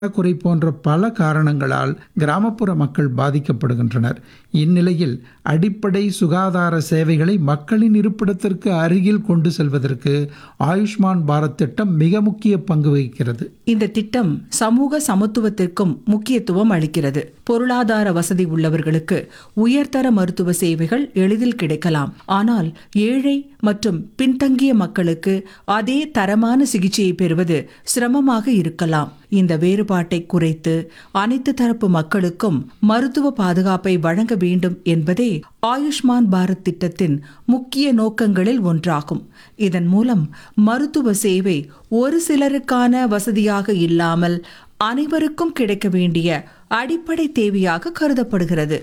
குறை போன்ற பல காரணங்களால் கிராமப்புற மக்கள் பாதிக்கப்படுகின்றனர். இந்நிலையில் அடிப்படை சுகாதார சேவைகளை மக்களின் இருப்பிடத்திற்கு அருகில் கொண்டு செல்வதற்கு ஆயுஷ்மான் பாரத் திட்டம் மிக முக்கிய பங்கு வகிக்கிறது. இந்த திட்டம் சமூக சமத்துவத்திற்கும் முக்கியத்துவம் அளிக்கிறது. பொருளாதார வசதி உள்ளவர்களுக்கு உயர்தர மருத்துவ சேவைகள் எளிதில் கிடைக்கலாம். ஆனால் ஏழை மற்றும் பின்தங்கிய மக்களுக்கு அதே தரமான சிகிச்சையை பெறுவது சிரமமாக இருக்கலாம். இந்த வேறுபாட்டை குறைத்து அனைத்து தரப்பு மக்களுக்கும் மருத்துவ பாதுகாப்பை வழங்க வேண்டும் என்பதே ஆயுஷ்மான் பாரத் திட்டத்தின் முக்கிய நோக்கங்களில் ஒன்றாகும். இதன் மூலம் மருத்துவ சேவை ஒரு சிலருக்கான வசதியாக இல்லாமல் அனைவருக்கும் கிடைக்க வேண்டிய அடிப்படை தேவையாக கருதப்படுகிறது.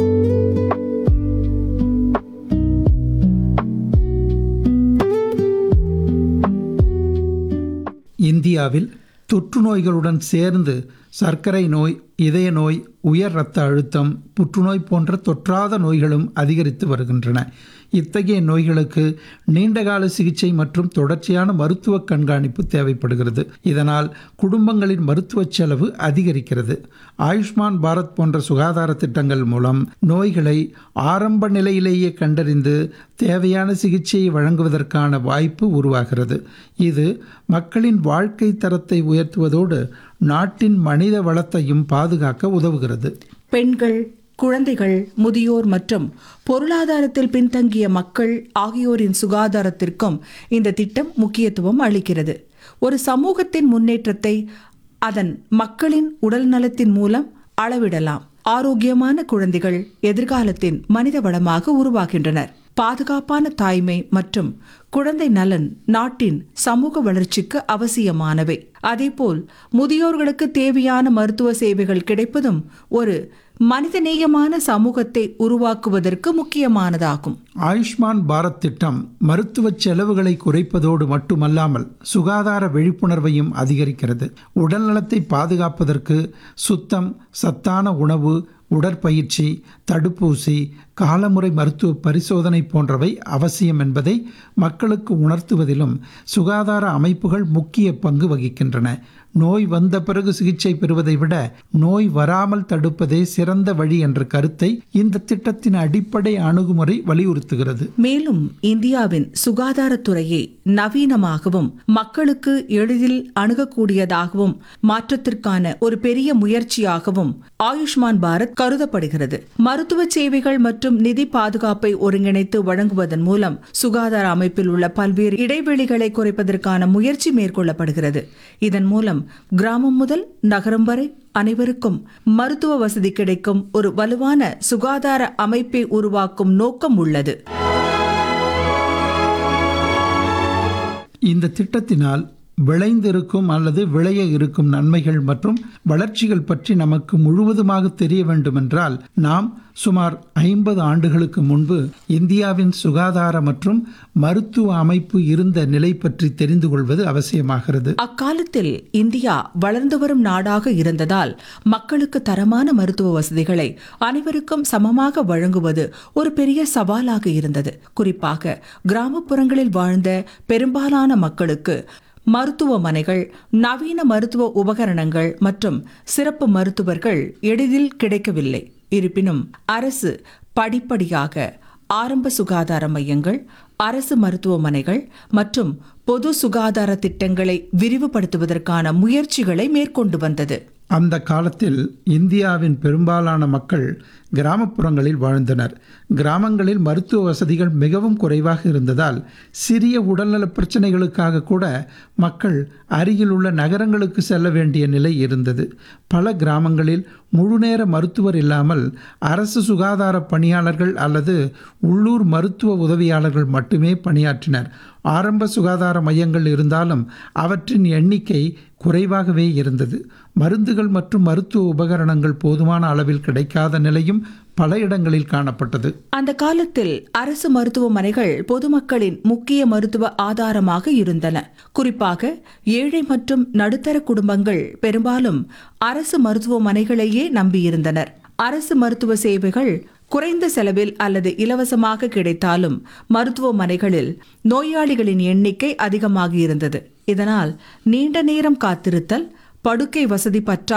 இந்தியாவில் தொற்று நோய்களுடன் சேர்ந்து சர்க்கரை நோய், இதய நோய், உயர் இரத்த அழுத்தம், புற்றுநோய் போன்ற தொற்றாத நோய்களும் அதிகரித்து வருகின்றன. இத்தகைய நோய்களுக்கு நீண்டகால சிகிச்சை மற்றும் தொடர்ச்சியான மருத்துவ கண்காணிப்பு தேவைப்படுகிறது. இதனால் குடும்பங்களின் மருத்துவ செலவு அதிகரிக்கிறது. ஆயுஷ்மான் பாரத் போன்ற சுகாதார திட்டங்கள் மூலம் நோய்களை ஆரம்ப நிலையிலேயே கண்டறிந்து தேவையான சிகிச்சையை வழங்குவதற்கான வாய்ப்பு உருவாகிறது. இது மக்களின் வாழ்க்கை தரத்தை உயர்த்துவதோடு நாட்டின் மனித வளத்தையும் பாதுகாக்க உதவுகிறது. பெண்கள், குழந்தைகள், முதியோர் மற்றும் பொருளாதாரத்தில் பின்தங்கிய மக்கள் ஆகியோரின் சுகாதாரத்திற்கும் இந்த திட்டம் முக்கியத்துவம் அளிக்கிறது. ஒரு சமூகத்தின் முன்னேற்றத்தை அதன் மக்களின் உடல் நலத்தின் மூலம் அளவிடலாம். ஆரோக்கியமான குழந்தைகள் எதிர்காலத்தின் மனித வளமாக உருவாகின்றனர். பாதுகாப்பான தாய்மை மற்றும் குழந்தை நலன் நாட்டின் சமூக வளர்ச்சிக்கு அவசியமானவை. அதேபோல் முதியோர்களுக்கு தேவையான மருத்துவ சேவைகள் கிடைப்பதும் ஒரு மனிதநேயமான சமூகத்தை உருவாக்குவதற்கு முக்கியமானதாகும். ஆயுஷ்மான் பாரத் திட்டம் மருத்துவ செலவுகளை குறைப்பதோடு மட்டுமல்லாமல் சுகாதார விழிப்புணர்வையும் அதிகரிக்கிறது. உடல்நலத்தை பாதுகாப்பதற்கு சுத்தம், சத்தான உணவு, உடற்பயிற்சி, தடுப்பூசி, காலமுறை மருத்துவ பரிசோதனை போன்றவை அவசியம் என்பதை மக்களுக்கு உணர்த்துவதிலும் சுகாதார அமைப்புகள் முக்கிய பங்கு வகிக்கின்றன. நோய் வந்த பிறகு சிகிச்சை பெறுவதை விட நோய் வராமல் தடுப்பதே சிறந்த வழி என்ற கருத்தை இந்த திட்டத்தின் அடிப்படை அணுகுமுறை வலியுறுத்துகிறது. மேலும் இந்தியாவின் சுகாதாரத்துறையை நவீனமாகவும் மக்களுக்கு எளிதில் அணுகக்கூடியதாகவும் மாற்றத்திற்கான ஒரு பெரிய முயற்சியாகவும் ஆயுஷ்மான் பாரத் கருதப்படுகிறது. மருத்துவ சேவைகள் மற்றும் நிதி பாதுகாப்பை ஒருங்கிணைத்து வழங்குவதன் மூலம் சுகாதார அமைப்பில் உள்ள பல்வேறு இடைவெளிகளை குறைப்பதற்கான முயற்சி மேற்கொள்ளப்படுகிறது. இதன் மூலம் கிராமம் முதல் நகரம் வரை அனைவருக்கும் மருத்துவ வசதி கிடைக்கும் ஒரு வலுவான சுகாதார அமைப்பை உருவாக்கும் நோக்கம் உள்ளது. இந்த திட்டத்தினால் விளைந்திருக்கும் அல்லது விளைய இருக்கும் நன்மைகள் மற்றும் வளர்ச்சிகள் பற்றி நமக்கு முழுவதுமாக தெரிய வேண்டுமென்றால் நாம் சுமார் 50 ஆண்டுகளுக்கு முன்பு இந்தியாவின் சுகாதார மற்றும் மருத்துவ அமைப்பு இருந்த நிலை பற்றி தெரிந்து கொள்வது அவசியமாகிறது. அக்காலத்தில் இந்தியா வளர்ந்து வரும் நாடாக இருந்ததால் மக்களுக்கு தரமான மருத்துவ வசதிகளை அனைவருக்கும் சமமாக வழங்குவது ஒரு பெரிய சவாலாக இருந்தது. குறிப்பாக கிராமப்புறங்களில் வாழ்ந்த பெரும்பாலான மக்களுக்கு மருத்துவமனைகள், நவீன மருத்துவ உபகரணங்கள் மற்றும் சிறப்பு மருத்துவர்கள் எளிதில் கிடைக்கவில்லை. இருப்பினும் அரசு படிப்படியாக ஆரம்ப சுகாதார மையங்கள், அரசு மருத்துவமனைகள் மற்றும் பொது சுகாதார திட்டங்களை விரிவுபடுத்துவதற்கான முயற்சிகளை மேற்கொண்டு வந்தது. அந்த காலத்தில் இந்தியாவின் பெரும்பாலான மக்கள் கிராமப்புறங்களில் வாழ்ந்தனர். கிராமங்களில் மருத்துவ வசதிகள் மிகவும் குறைவாக இருந்ததால் சிறிய உடல்நல பிரச்சனைகளுக்காக கூட மக்கள் அருகில் உள்ள நகரங்களுக்கு செல்ல வேண்டிய நிலை இருந்தது. பல கிராமங்களில் முழுநேர மருத்துவர் இல்லாமல் அரசு சுகாதார பணியாளர்கள் அல்லது உள்ளூர் மருத்துவ உதவியாளர்கள் மட்டுமே பணியாற்றினர். ஆரம்ப சுகாதார மையங்கள் இருந்தாலும் அவற்றின் எண்ணிக்கை குறைவாகவே இருந்தது. மருந்துகள் மற்றும் மருத்துவ உபகரணங்கள் போதுமான அளவில் கிடைக்காத நிலையும் பல இடங்களில் காணப்பட்டது. அந்த காலத்தில் அரசு மருத்துவமனைகள் பொதுமக்களின் முக்கிய மருத்துவ ஆதாரமாக இருந்தன. குறிப்பாக ஏழை மற்றும் நடுத்தர குடும்பங்கள் பெரும்பாலும் அரசு மருத்துவமனைகளையே நம்பியிருந்தனர். அரசு மருத்துவ சேவைகள் குறைந்த செலவில் அல்லது இலவசமாக கிடைத்தாலும் மருத்துவமனைகளில் நோயாளிகளின் எண்ணிக்கை அதிகமாக இருந்தது. இதனால் நீண்ட நேரம் காத்திருத்தல், படுக்கை வசதி பற்றாக்குறை